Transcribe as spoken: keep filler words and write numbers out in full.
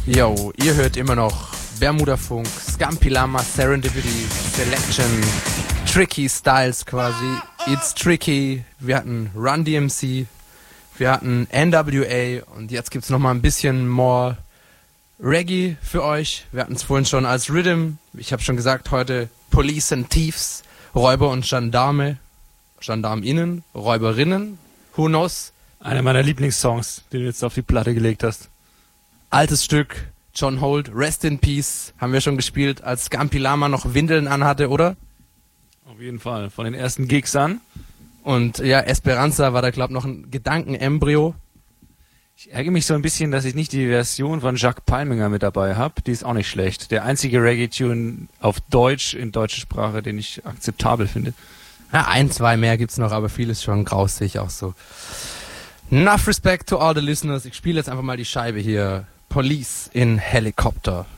Yo, ihr hört immer noch Bermuda Funk, Scampy Lama, Serendipity, Selection, Tricky Styles quasi. It's Tricky. Wir hatten Run D M C, wir hatten N W A und jetzt gibt's noch mal ein bisschen more Reggae für euch. Wir hatten es vorhin schon als Rhythm. Ich habe schon gesagt, heute Police and Thieves, Räuber und Gendarme, GendarmInnen, Räuberinnen, who knows? Einer meiner Lieblingssongs, den du jetzt auf die Platte gelegt hast. Altes Stück, John Holt, Rest in Peace, haben wir schon gespielt, als Scampy Lama noch Windeln anhatte, oder? Auf jeden Fall, von den ersten Gigs an. Und ja, Esperanza war da, glaub ich, noch ein Gedankenembryo. Ich ärgere mich so ein bisschen, dass ich nicht die Version von Jacques Palminger mit dabei habe. Die ist auch nicht schlecht. Der einzige Reggae-Tune auf Deutsch, in deutscher Sprache, den ich akzeptabel finde. Ja, ein, zwei mehr gibt's noch, aber vieles schon grausig auch so. Enough respect to all the listeners. Ich spiele jetzt einfach mal die Scheibe hier. Police in Helicopter.